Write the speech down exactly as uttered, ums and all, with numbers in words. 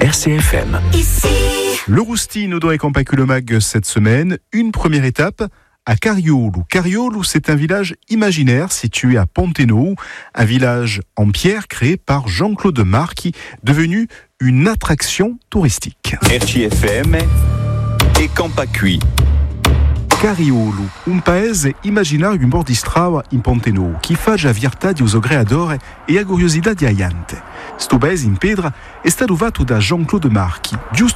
R C F M. Ici. Le Roustine doit accompagner le mag cette semaine. Une première étape à Cariolo. Cariolo, c'est un village imaginaire situé à Ponteno, un village en pierre créé par Jean-Claude Marchi, devenu une attraction touristique. R C F M e Campacui. Cariolo, un paese immaginario in bordi strada in Ponteno, che fa già virtà di uso creatore e a curiosità di aiante. Sto paese in pedra è stato fatto da Jean-Claude Marchi, giusto